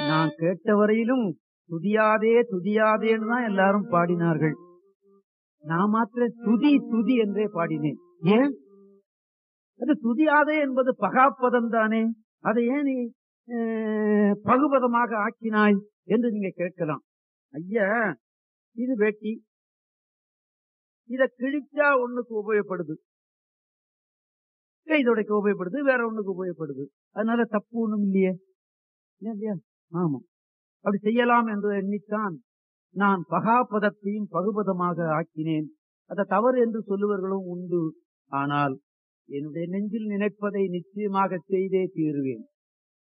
நான் கேட்ட வரையிலும் துதியாதே துதியாதேன்னு தான் எல்லாரும் பாடினார்கள். நான் மாத்திரம் துதி துதி என்றே பாடினேன். ஏன்? அது துதியாதே என்பது பகாப்பதம் தானே, அதை ஏன் நீ பகுபதமாக ஆக்கினாய் என்று நீங்க கேட்கலாம். ஐயா, இது வேட்டி, இத கிழிச்சா ஒண்ணுக்கு உபயோகப்படுது, கைதொடைக்க உபயோகப்படுது, வேற ஒண்ணுக்கு உபயோகப்படுது. அதனால தப்பு ஒண்ணும் இல்லையே. இல்லையா? ஆமா, அப்படி செய்யலாம் என்று எண்ணித்தான் நான் பகாபதத்தையும் பகுபதமாக ஆக்கினேன். அதை தவறு என்று சொல்லுவர்களும் உண்டு. ஆனால் என்னுடைய நெஞ்சில் நினைப்பதை நிச்சயமாக செய்தே தீருவேன்.